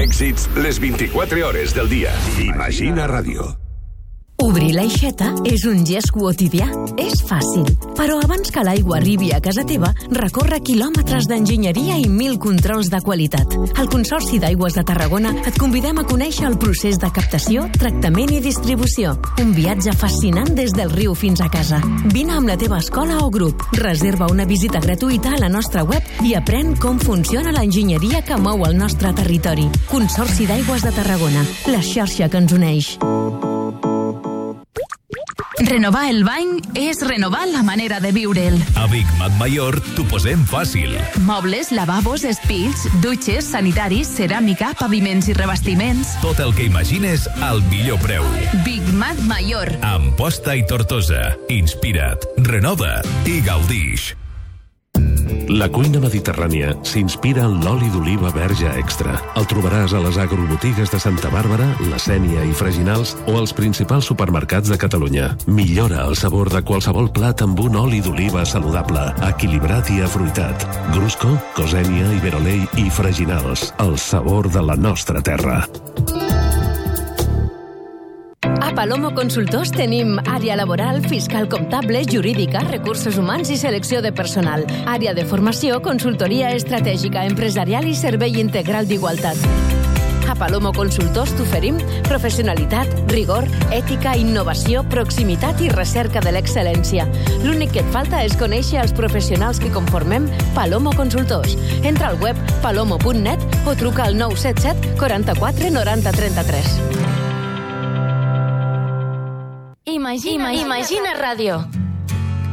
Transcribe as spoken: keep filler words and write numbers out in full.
èxits les vint-i-quatre hores del dia. Imagina Ràdio. Obrir l'aixeta és un gest quotidià. És fàcil. Però abans que l'aigua arribi a casa teva, recorre quilòmetres d'enginyeria i mil controls de qualitat. Al Consorci d'Aigües de Tarragona et convidem a conèixer el procés de captació, tractament i distribució. Un viatge fascinant des del riu fins a casa. Vine amb la teva escola o grup. Reserva una visita gratuïta a la nostra web i aprèn com funciona l'enginyeria que mou el nostre territori. Consorci d'Aigües de Tarragona. La xarxa que ens uneix. Renovar el bany és renovar la manera de viure'l. A Big Mac Mayor t'ho posem fàcil. Mobles, lavabos, espills, dutxes, sanitaris, ceràmica, paviments i revestiments. Tot el que imagines al millor preu. Big Mac Mayor. Amposta i Tortosa. Inspira't, renova i gaudix. La cuina mediterrània s'inspira en l'oli d'oliva verge extra. El trobaràs a les agrobotigues de Santa Bàrbara, La Sénia i Freginals o als principals supermercats de Catalunya. Millora el sabor de qualsevol plat amb un oli d'oliva saludable, equilibrat i afruitat. Grusco, Cosènia, Iberolei i Freginals. El sabor de la nostra terra. A Palomo Consultors tenim àrea laboral, fiscal comptable, jurídica, recursos humans i selecció de personal. Àrea de formació, consultoria estratègica, empresarial i servei integral d'igualtat. A Palomo Consultors t'oferim professionalitat, rigor, ètica, innovació, proximitat i recerca de l'excel·lència. L'únic que et falta és conèixer els professionals que conformem Palomo Consultors. Entra al web palomo punt net o truca al nou set set quaranta-quatre noranta trenta-tres. Imagina, Imagina Ràdio.